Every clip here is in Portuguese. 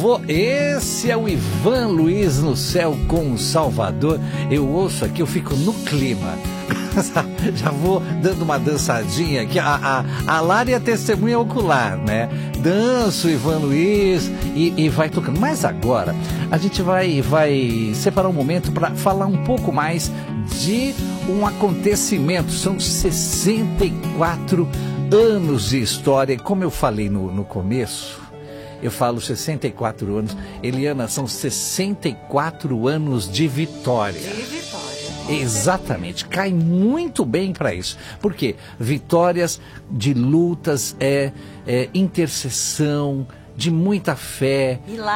Esse é o Ivan Luiz no Céu com o Salvador. Eu ouço aqui, eu fico no clima. Já vou dando uma dançadinha aqui. A Lara é a testemunha ocular, né? Danço, Ivan Luiz, e vai tocando. Mas agora a gente vai separar um momento para falar um pouco mais de um acontecimento. São 64 anos de história. Como eu falei no começo, eu falo 64 anos. Eliana, são 64 anos de vitória. De vitória. Exatamente, cai muito bem para isso. Porque vitórias de lutas, intercessão, de muita fé,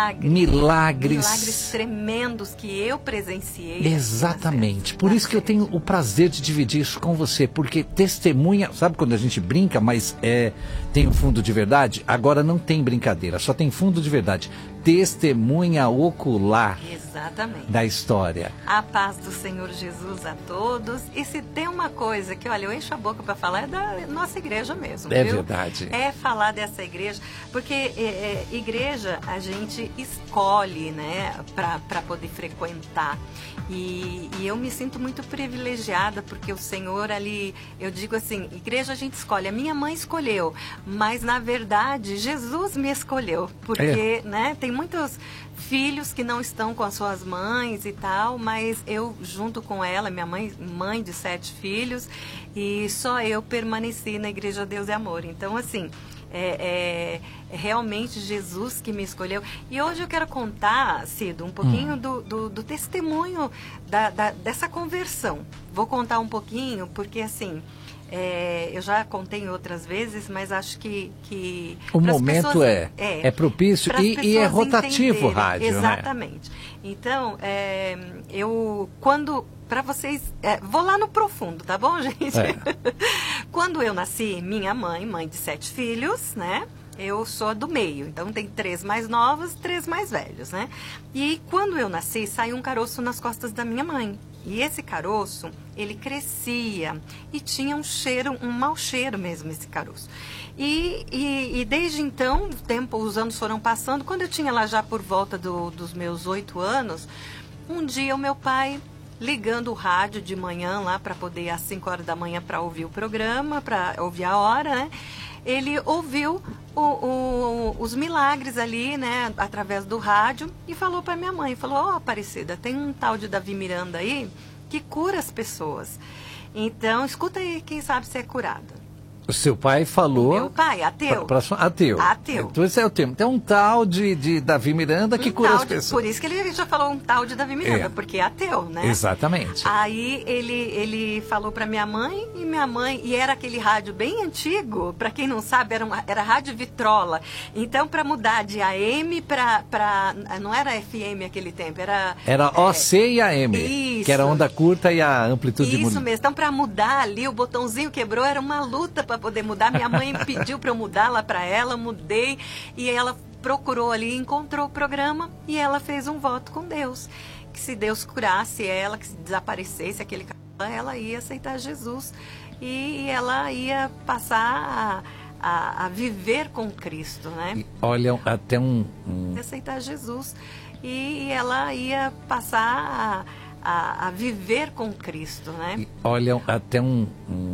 milagres tremendos que eu presenciei. Exatamente, por isso que eu tenho o prazer de dividir isso com você, porque testemunha, sabe quando a gente brinca, mas tem um fundo de verdade? Agora não tem brincadeira, só tem fundo de verdade. Testemunha ocular. Exatamente. Da história. A paz do Senhor Jesus a todos. E se tem uma coisa que, olha, eu encho a boca para falar, é da nossa igreja mesmo. É viu? verdade. É falar dessa igreja, porque igreja a gente escolhe, né, para poder frequentar. E eu me sinto muito privilegiada, porque o Senhor ali, eu digo assim, igreja a gente escolhe. A minha mãe escolheu, mas na verdade Jesus me escolheu, porque, né, tem muitos filhos que não estão com as suas mães e tal, mas eu junto com ela, minha mãe de 7 filhos, e só eu permaneci na Igreja Deus e Amor. Então, assim, é realmente Jesus que me escolheu. E hoje eu quero contar, Cido, um pouquinho do testemunho dessa conversão. Vou contar um pouquinho, porque assim, eu já contei outras vezes, mas acho que o momento pessoas, é propício e é rotativo o rádio. Exatamente. Né? Então, para vocês, vou lá no profundo, tá bom, gente? Quando eu nasci, minha mãe de 7 filhos, né? Eu sou a do meio, então tem 3 mais novos, 3 mais velhos, né? E quando eu nasci, saiu um caroço nas costas da minha mãe. E esse caroço, ele crescia e tinha um mau cheiro mesmo, esse caroço. E desde então, os anos foram passando. Quando eu tinha lá já por volta dos meus 8 anos, um dia o meu pai, ligando o rádio de manhã lá para poder, às 5 horas da manhã, para ouvir o programa, para ouvir a hora, né? Ele ouviu os milagres ali, né, através do rádio, e falou para minha mãe, falou: Aparecida, tem um tal de Davi Miranda aí que cura as pessoas. Então, escuta aí, quem sabe se é curado. O seu pai falou... O meu pai, ateu. Ateu. Então esse é o termo. Tem um tal de Davi Miranda que cura as pessoas. Por isso que ele já falou um tal de Davi Miranda, porque é ateu, né? Exatamente. Aí ele falou para minha mãe, e era aquele rádio bem antigo, para quem não sabe, era rádio vitrola. Então, para mudar de AM para não era FM aquele tempo, era OC e AM, isso, que era onda curta e a amplitude... Isso mesmo. Então, para mudar ali, o botãozinho quebrou, era uma luta para poder mudar. Minha mãe pediu para eu mudar lá para ela, mudei, e ela procurou ali, encontrou o programa, e ela fez um voto com Deus, que se Deus curasse ela, que se desaparecesse aquele cara, ela ia aceitar Jesus e ela ia passar a viver com Cristo, né? E olha, até aceitar Jesus e ela ia passar a viver com Cristo, né? E olha, até